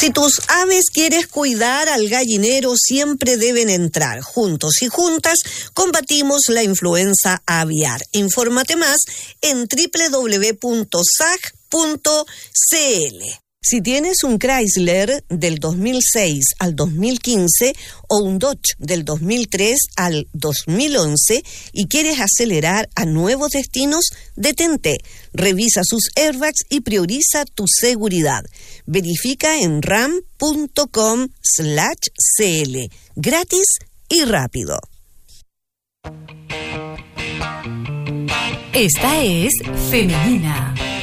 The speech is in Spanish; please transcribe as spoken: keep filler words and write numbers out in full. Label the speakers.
Speaker 1: Si tus aves quieres cuidar, al gallinero siempre deben entrar. Juntos y juntas combatimos la influenza aviar. Infórmate más en doble u doble u doble u punto s a c punto c l. Si tienes un Chrysler del dos mil seis al dos mil quince o un Dodge del dos mil tres al dos mil once y quieres acelerar a nuevos destinos, detente, revisa sus airbags y prioriza tu seguridad. Verifica en ram punto com slash c l. Gratis y rápido.
Speaker 2: Esta es Femenina.